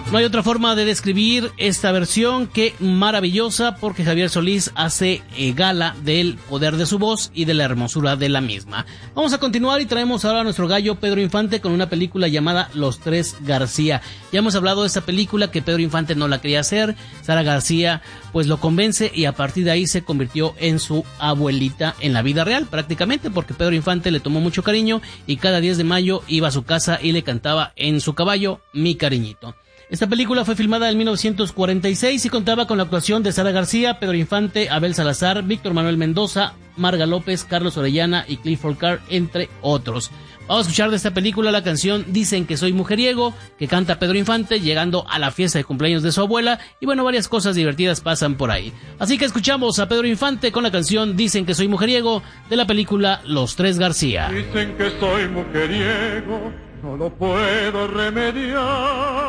No hay otra forma de describir esta versión que maravillosa, porque Javier Solís hace gala del poder de su voz y de la hermosura de la misma. Vamos a continuar y traemos ahora a nuestro gallo Pedro Infante con una película llamada Los Tres García. Ya hemos hablado de esta película, que Pedro Infante no la quería hacer. Sara García pues lo convence y a partir de ahí se convirtió en su abuelita en la vida real prácticamente, porque Pedro Infante le tomó mucho cariño y cada 10 de mayo iba a su casa y le cantaba en su caballo Mi Cariñito. Esta película fue filmada en 1946 y contaba con la actuación de Sara García, Pedro Infante, Abel Salazar, Víctor Manuel Mendoza, Marga López, Carlos Orellana y Clifford Carr, entre otros. Vamos a escuchar de esta película la canción Dicen que soy mujeriego, que canta Pedro Infante llegando a la fiesta de cumpleaños de su abuela, y bueno, varias cosas divertidas pasan por ahí. Así que escuchamos a Pedro Infante con la canción Dicen que soy mujeriego, de la película Los Tres García. Dicen que soy mujeriego, no lo puedo remediar.